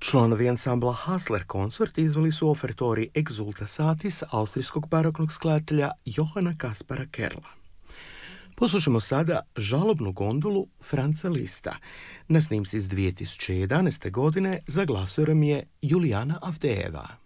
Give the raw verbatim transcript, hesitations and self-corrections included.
Članovi ansambla Hassler Consort izveli su ofertori Exultasatis austrijskog baroknog skladatelja Johana Kaspara Kerla. Poslušamo sada Žalobnu gondolu Franza Lista. Na snimci iz dvije tisuće jedanaeste. godine za glasorom je Julijana Avdeeva.